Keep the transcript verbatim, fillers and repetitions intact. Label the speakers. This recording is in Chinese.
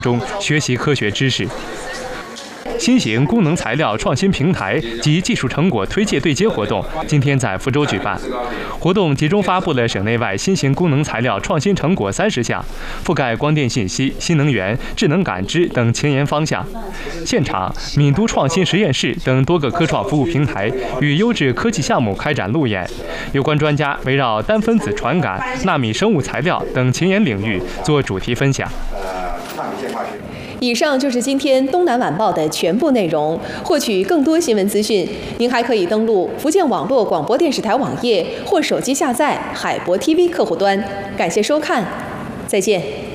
Speaker 1: 中学习科学知识。新型功能材料创新平台及技术成果推介对接活动今天在福州举办。活动集中发布了省内外新型功能材料创新成果三十项，覆盖光电信息、新能源、智能感知等前沿方向。现场，闽都创新实验室等多个科创服务平台与优质科技项目开展路演，有关专家围绕单分子传感、纳米生物材料等前沿领域做主题分享。
Speaker 2: 以上就是今天东南晚报的全部内容。获取更多新闻资讯，您还可以登录福建网络广播电视台网页或手机下载海博 T V 客户端。感谢收看，再见。